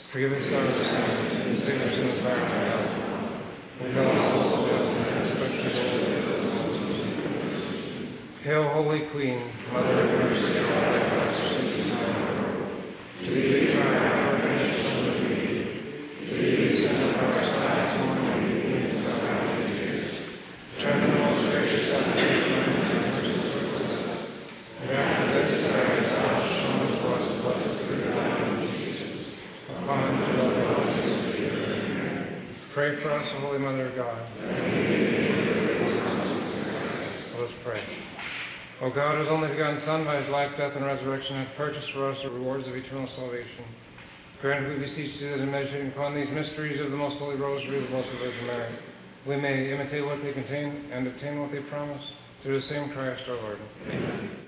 Forgive us our sins, and save us from the fire of hell. Lead all souls to heaven, especially those. Hail, Holy Queen, Mother of mercy, and all thy blessings time. To thee we cry, our redemption of thee. To thee we send up our sighs, mourning and weeping in our valley of tears. Turn the most gracious heaven, and mercy towards us. And after this, thou hast shown to us the blessed fruit of thy womb, Jesus. Upon whom dwell the blessings of the Pray for us, O Holy Mother of God. Let us pray. O God, whose only begotten Son, by his life, death, and resurrection, hath purchased for us the rewards of eternal salvation, grant, we beseech thee, that in meditating upon these mysteries of the most holy rosary of the Blessed Virgin Mary, we may imitate what they contain and obtain what they promise, through the same Christ our Lord. Amen.